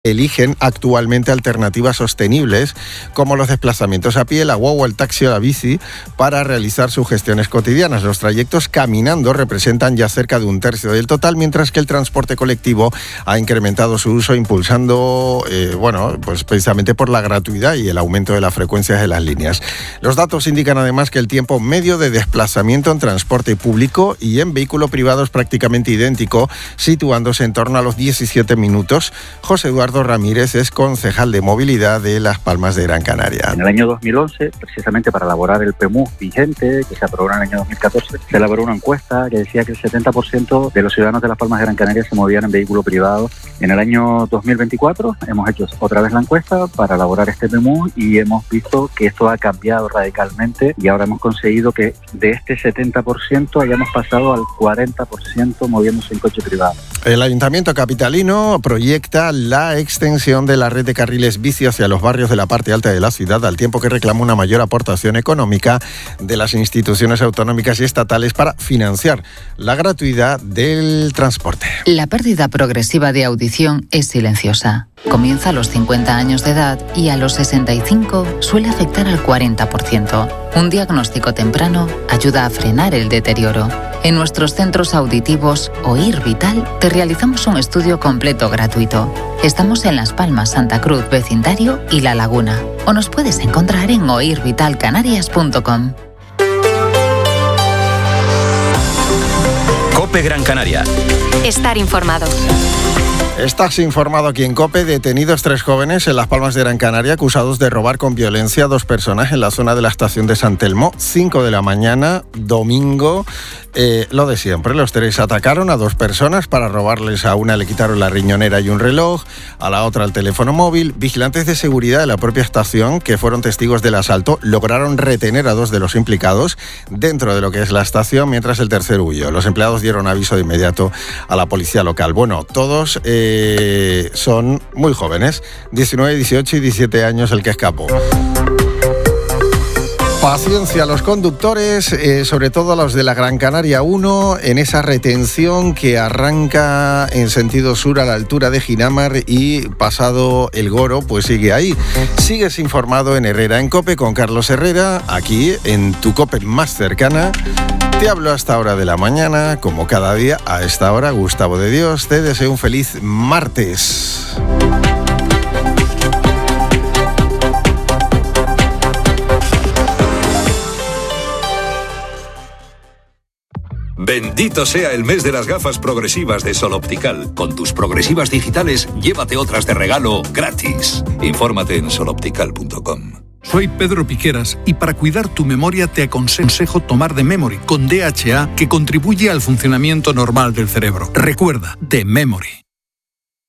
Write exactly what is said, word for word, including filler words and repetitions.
eligen actualmente alternativas sostenibles como los desplazamientos a pie, la guagua, el taxi o la bici para realizar sus gestiones cotidianas. Los trayectos caminando representan ya cerca de un tercio del total, mientras que el transporte colectivo ha incrementado su uso, impulsando, eh, bueno, pues precisamente por la gratuidad y el aumento de las frecuencias de las líneas. Los datos indican además que el tiempo medio de desplazamiento en transporte público y en vehículo privado es prácticamente idéntico, situándose en torno a los diecisiete minutos. José Eduardo Ramírez es concejal de movilidad de Las Palmas de Gran Canaria. En el año dos mil once, precisamente para elaborar el P M U vigente, que se aprobó en el año dos mil catorce, se elaboró una encuesta que decía que el setenta por ciento de los ciudadanos de Las Palmas de Gran Canaria se movían en vehículo privado. En el año dos mil veinticuatro hemos hecho otra vez la encuesta para elaborar este P M U y hemos visto que esto ha cambiado radicalmente y ahora hemos conseguido que de este setenta por ciento hayamos pasado al cuarenta por ciento moviéndose en coche privado. El Ayuntamiento capitalino proyecta la extensión de la red de carriles bici hacia los barrios de la parte alta de la ciudad, al tiempo que reclama una mayor aportación económica de las instituciones autonómicas y estatales para financiar la gratuidad del transporte. La pérdida progresiva de audición es silenciosa. Comienza a los cincuenta años de edad y a los sesenta y cinco suele afectar al cuarenta por ciento. Un diagnóstico temprano ayuda a frenar el deterioro. En nuestros centros auditivos Oír Vital te realizamos un estudio completo gratuito. Estamos en Las Palmas, Santa Cruz, Vecindario y La Laguna. O nos puedes encontrar en oír vital canarias punto com. COPE Gran Canaria. Estar informado. Estás informado aquí en COPE. Detenidos tres jóvenes en Las Palmas de Gran Canaria acusados de robar con violencia a dos personas en la zona de la estación de San Telmo. cinco de la mañana, domingo. Eh, lo de siempre, los tres atacaron a dos personas. Para robarles, a una le quitaron la riñonera y un reloj, a la otra el teléfono móvil. Vigilantes de seguridad de la propia estación, que fueron testigos del asalto, lograron retener a dos de los implicados dentro de lo que es la estación, mientras el tercero huyó. Los empleados dieron aviso de inmediato a la policía local. Bueno, todos eh, son muy jóvenes, diecinueve, dieciocho y diecisiete años el que escapó. Paciencia a los conductores, eh, sobre todo a los de la Gran Canaria uno, en esa retención que arranca en sentido sur a la altura de Ginamar y pasado el Goro, pues sigue ahí. Sigues informado en Herrera en COPE con Carlos Herrera, aquí en tu COPE más cercana. Te hablo a esta hora de la mañana, como cada día a esta hora. Gustavo de Dios, te deseo un feliz martes. Bendito sea el mes de las gafas progresivas de Sol Optical. Con tus progresivas digitales, llévate otras de regalo gratis. Infórmate en sol optical punto com. Soy Pedro Piqueras y para cuidar tu memoria te aconsejo tomar The Memory con D H A, que contribuye al funcionamiento normal del cerebro. Recuerda, The Memory.